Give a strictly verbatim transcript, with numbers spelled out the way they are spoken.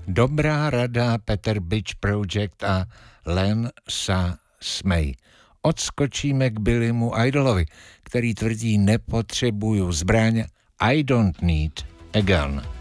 Dobrá rada Peter Bitch Project a Len sa smej. Odskočíme k Billymu Idolovi, který tvrdí nepotřebuju zbraň, I don't need a gun.